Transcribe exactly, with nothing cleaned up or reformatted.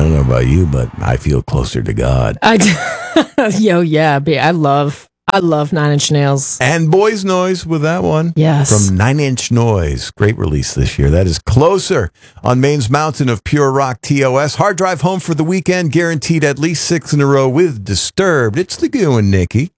don't know about you, but I feel closer to God. I, yo, yeah, babe, I love, I love Nine Inch Nails. And Boys Noise with that one. Yes. From Nine Inch Noise. Great release this year. That is Closer on Maine's Mountain of Pure Rock T O S. Hard drive home for the weekend, guaranteed at least six in a row with Disturbed. It's the Goo and Nikki.